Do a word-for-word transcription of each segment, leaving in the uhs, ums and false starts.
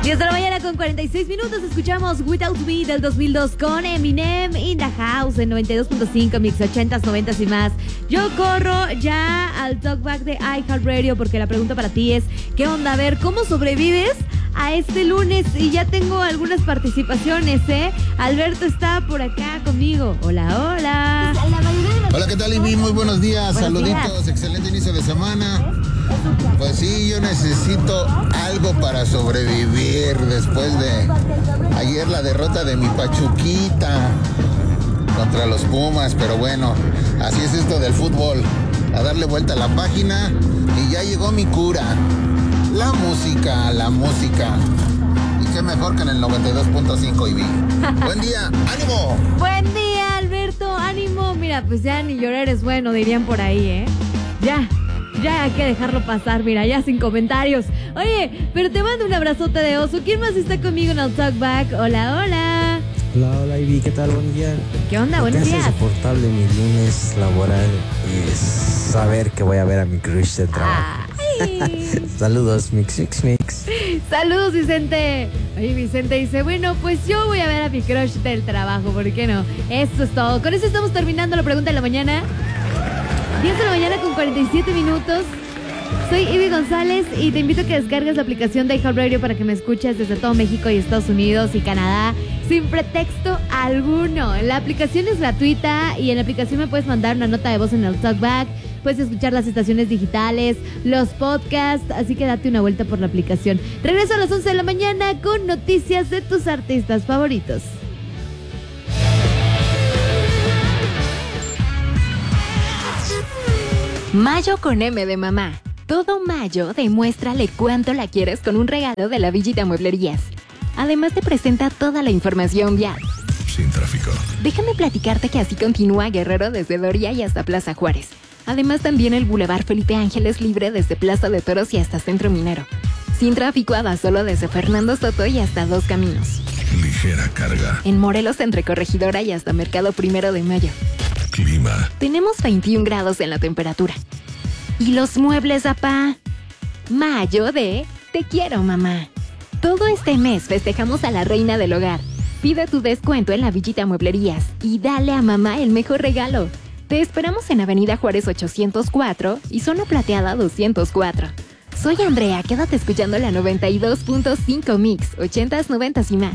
diez de la mañana con cuarenta y seis minutos. Escuchamos Without Me del dos mil dos con Eminem in the House en noventa y dos punto cinco, mix ochentas, noventas y más. Yo corro ya al talkback de iHeartRadio porque la pregunta para ti es: ¿qué onda? A ver, ¿cómo sobrevives a este lunes? Y ya tengo algunas participaciones, ¿eh? Alberto está por acá conmigo. Hola, hola. Hola, ¿qué tal, Ivy? Muy buenos días. Buenos Saluditos, días. Excelente inicio de semana. Pues sí, yo necesito algo para sobrevivir después de ayer la derrota de mi Pachuquita contra los Pumas, pero bueno, así es esto del fútbol, a darle vuelta a la página y ya llegó mi cura, la música, la música. Y qué mejor que en el noventa y dos punto cinco, Ivy. Buen día, ánimo. Buen día, Alberto, ánimo. Mira, pues ya ni llorar es bueno, dirían por ahí, ¿eh? Ya. Ya hay que dejarlo pasar, mira, ya sin comentarios. Oye, pero te mando un abrazote de oso. ¿Quién más está conmigo en el Talkback? Hola, hola. Hola, hola, Ivy, ¿qué tal? Buen día. ¿Qué onda? Lo Buenos que días. hace soportable mi lunes laboral es saber que voy a ver a mi crush del trabajo. Ay. Saludos, mix, mix, mix. Saludos, Vicente. Oye, Vicente dice, bueno, pues yo voy a ver a mi crush del trabajo, ¿por qué no? Eso es todo. Con eso estamos terminando la pregunta de la mañana. diez de la mañana con cuarenta y siete minutos. Soy Ivy González y te invito a que descargues la aplicación de iHeartRadio para que me escuches desde todo México y Estados Unidos y Canadá sin pretexto alguno. La aplicación es gratuita y en la aplicación me puedes mandar una nota de voz en el talkback, puedes escuchar las estaciones digitales, los podcasts, así que date una vuelta por la aplicación. Regreso a las once de la mañana con noticias de tus artistas favoritos. Mayo con M de mamá. Todo mayo demuéstrale cuánto la quieres con un regalo de la Villita Mueblerías. Además te presenta toda la información vial. Sin tráfico. Déjame platicarte que así continúa Guerrero desde Doria y hasta Plaza Juárez. Además también el Boulevard Felipe Ángeles libre desde Plaza de Toros y hasta Centro Minero. Sin tráfico Abasolo desde Fernando Soto y hasta Dos Caminos. Ligera carga. En Morelos entre Corregidora y hasta Mercado Primero de Mayo. Clima. Tenemos veintiún grados en la temperatura. ¿Y los muebles, apá? Mayo de Te quiero, mamá. Todo este mes festejamos a la reina del hogar. Pide tu descuento en la Villita Mueblerías y dale a mamá el mejor regalo. Te esperamos en Avenida Juárez ochocientos cuatro y Zona Plateada doscientos cuatro. Soy Andrea, quédate escuchando la noventa y dos punto cinco Mix, ochentas, noventas y más.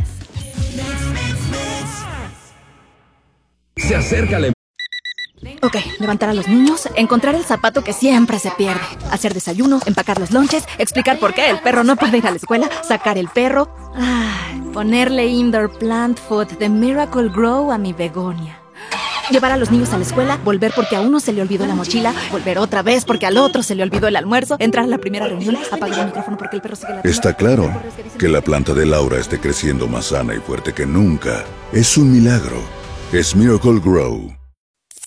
Se acerca la... Ok, levantar a los niños, encontrar el zapato que siempre se pierde, hacer desayuno, empacar los lonches, explicar por qué el perro no puede ir a la escuela, sacar el perro, ay, ponerle indoor plant food de Miracle Grow a mi begonia. Llevar a los niños a la escuela, volver porque a uno se le olvidó la mochila, volver otra vez porque al otro se le olvidó el almuerzo, entrar a la primera reunión, apagar el micrófono porque el perro sigue latiendo. Está claro que la planta de Laura esté creciendo más sana y fuerte que nunca. Es un milagro. Es Miracle Grow.